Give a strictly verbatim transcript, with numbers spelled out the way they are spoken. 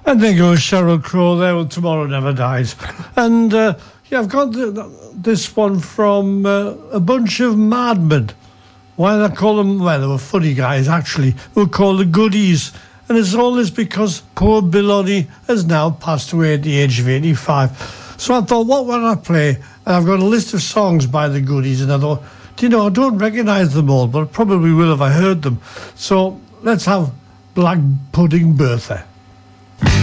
And there goes Sheryl Crow there with Tomorrow Never Dies. And uh, yeah, I've got the, this one from uh, a bunch of madmen. Why they call them, well, they were funny guys actually, who were called the Goodies. And it's all this because poor Bill Oddie has now passed away at the age of eighty-five. So I thought, what would I play? And I've got a list of songs by the Goodies, and I thought, do you know, I don't recognise them all, but I probably will if I heard them. So let's have Black Pudding Bertha.